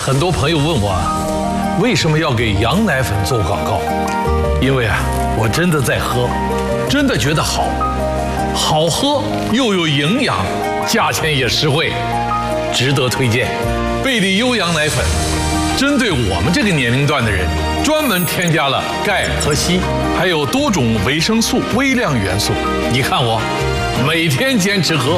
很多朋友问我为什么要给羊奶粉做广告？因为我真的在喝，真的觉得好喝又有营养，价钱也实惠，值得推荐。贝利优羊奶粉针对我们这个年龄段的人，专门添加了钙和硒，还有多种维生素、微量元素。你看我每天坚持喝。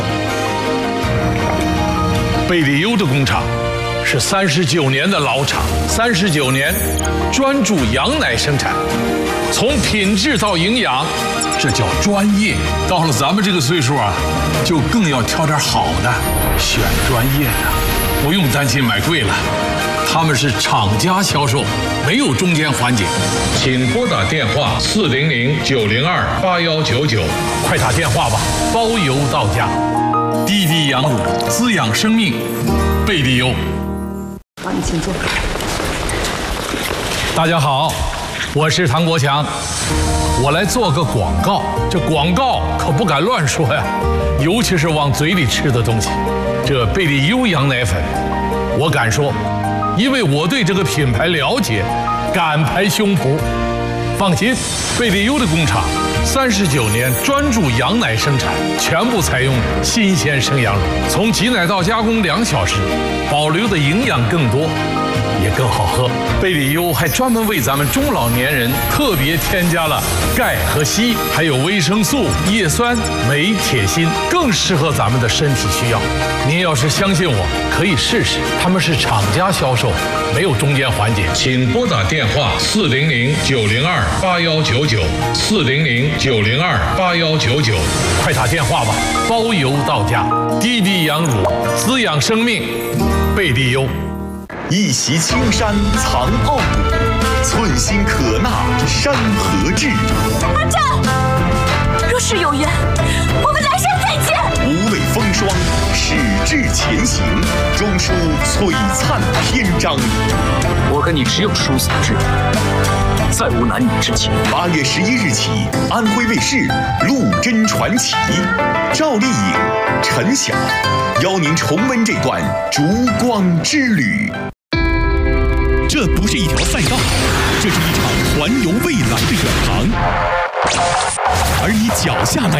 贝利优的工厂是39年的老厂，39年专注羊奶生产，从品质到营养，这叫专业。到了咱们这个岁数就更要挑点好的，选专业的，不用担心买贵了。他们是厂家销售，没有中间环节。请拨打电话400-902-8199，快打电话吧，包邮到家。滴滴羊乳，滋养生命，贝利优。 好，你请坐。 大家好，我是唐国强，我来做个广告。这广告可不敢乱说呀，尤其是往嘴里吃的东西。这贝利优羊奶粉，我敢说，因为我对这个品牌了解，敢拍胸脯。放心，贝利优的工厂39年专注羊奶生产，全部采用新鲜生羊乳，从挤奶到加工2小时，保留的营养更多，也更好喝。贝利优还专门为咱们中老年人特别添加了钙和硒，还有维生素、叶酸、镁、铁、锌，更适合咱们的身体需要。您要是相信我，可以试试。他们是厂家销售，没有中间环节。请拨打电话400-902-8199，400-902-8199，快打电话吧，包邮到家。滴滴羊乳，滋养生命，贝利优。 一袭青山藏傲骨，寸心可纳山河志。 阿战，若是有缘，我们来生再见。 无畏风霜，矢志前行，终书璀璨篇章。 我跟你只有殊死之缘，再无男女之情。 8月11日起，安徽卫视《陆贞传奇》，赵丽颖、陈晓邀您重温这段烛光之旅。这不是一条赛道，这是一场环游未来的远航，而你脚下那